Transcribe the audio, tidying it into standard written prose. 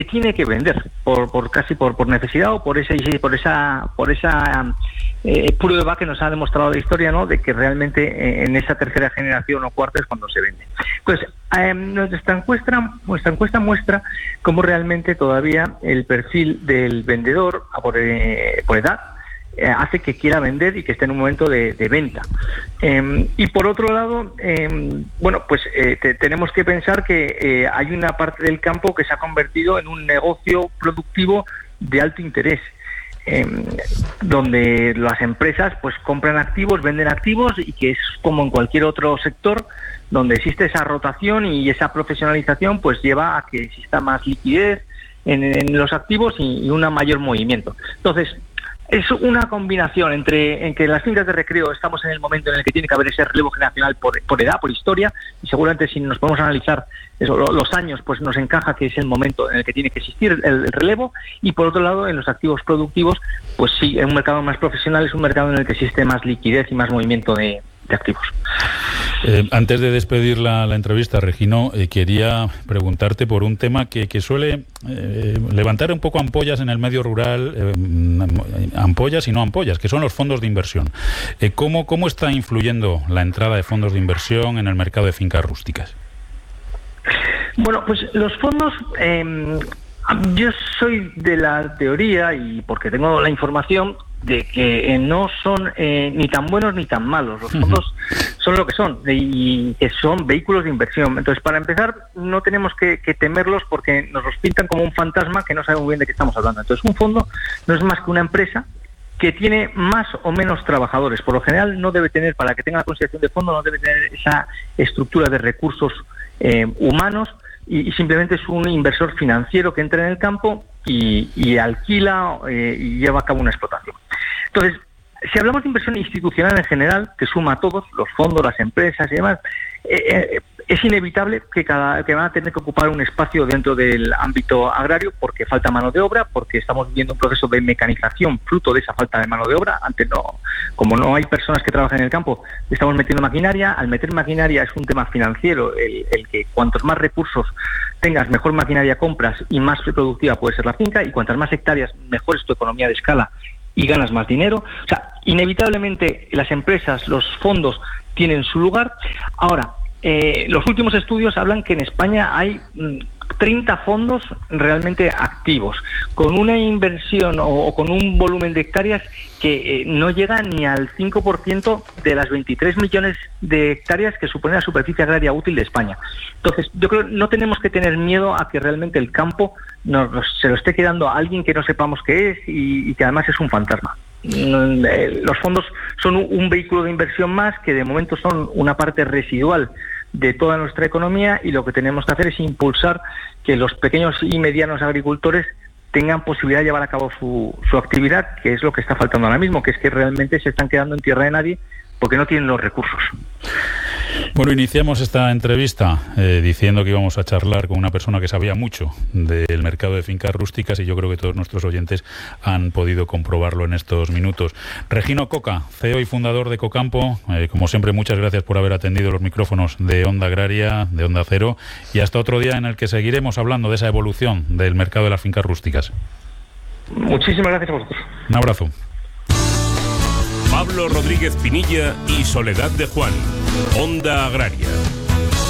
tiene que vender por necesidad o por esa prueba que nos ha demostrado la historia, ¿no?, de que realmente en esa tercera generación o cuarta es cuando se vende. Pues nuestra encuesta muestra cómo realmente todavía el perfil del vendedor por edad hace que quiera vender y que esté en un momento de venta. Y por otro lado, tenemos que pensar que hay una parte del campo que se ha convertido en un negocio productivo de alto interés, donde las empresas pues compran activos, venden activos, y que es como en cualquier otro sector donde existe esa rotación y esa profesionalización, pues lleva a que exista más liquidez en los activos y un mayor movimiento. Entonces, es una combinación en que las fincas de recreo estamos en el momento en el que tiene que haber ese relevo generacional por edad, por historia, y seguramente si nos podemos analizar los años, pues nos encaja que es el momento en el que tiene que existir el relevo. Y por otro lado, en los activos productivos, pues sí, en un mercado más profesional es un mercado en el que existe más liquidez y más movimiento de activos. Antes de despedir la entrevista, Regino, quería preguntarte por un tema que suele levantar un poco ampollas en el medio rural, ampollas y no ampollas, que son los fondos de inversión. ¿Cómo está influyendo la entrada de fondos de inversión en el mercado de fincas rústicas? Bueno, pues los fondos... yo soy de la teoría, y porque tengo la información, de que no son ni tan buenos ni tan malos. Los fondos son lo que son, y que son vehículos de inversión. Entonces, para empezar, no tenemos que temerlos, porque nos los pintan como un fantasma que no sabe muy bien de qué estamos hablando. Entonces, un fondo no es más que una empresa que tiene más o menos trabajadores. Por lo general, no debe tener, para que tenga la consideración de fondo, no debe tener esa estructura de recursos humanos, y simplemente es un inversor financiero que entra en el campo y alquila y lleva a cabo una explotación. Entonces, si hablamos de inversión institucional en general, que suma a todos, los fondos, las empresas y demás, es inevitable que van a tener que ocupar un espacio dentro del ámbito agrario, porque falta mano de obra, porque estamos viviendo un proceso de mecanización fruto de esa falta de mano de obra. Antes como no hay personas que trabajan en el campo, estamos metiendo maquinaria. Al meter maquinaria es un tema financiero, el que cuantos más recursos tengas, mejor maquinaria compras y más productiva puede ser la finca, y cuantas más hectáreas, mejor es tu economía de escala y ganas más dinero. O sea, inevitablemente las empresas, los fondos tienen su lugar. Ahora, los últimos estudios hablan que en España hay 30 fondos realmente activos, con una inversión o con un volumen de hectáreas que no llega ni al 5% de las 23 millones de hectáreas que supone la superficie agraria útil de España. Entonces, yo creo que no tenemos que tener miedo a que realmente el campo se lo esté quedando a alguien que no sepamos qué es y que además es un fantasma. Los fondos son un vehículo de inversión más, que de momento son una parte residual de toda nuestra economía, y lo que tenemos que hacer es impulsar que los pequeños y medianos agricultores tengan posibilidad de llevar a cabo su actividad, que es lo que está faltando ahora mismo, que es que realmente se están quedando en tierra de nadie porque no tienen los recursos. Bueno, iniciamos esta entrevista diciendo que íbamos a charlar con una persona que sabía mucho del mercado de fincas rústicas, y yo creo que todos nuestros oyentes han podido comprobarlo en estos minutos. Regino Coca, CEO y fundador de Cocampo, como siempre, muchas gracias por haber atendido los micrófonos de Onda Agraria, de Onda Cero, y hasta otro día en el que seguiremos hablando de esa evolución del mercado de las fincas rústicas. Muchísimas gracias a vosotros. Un abrazo. Pablo Rodríguez Pinilla y Soledad de Juan, Onda Agraria.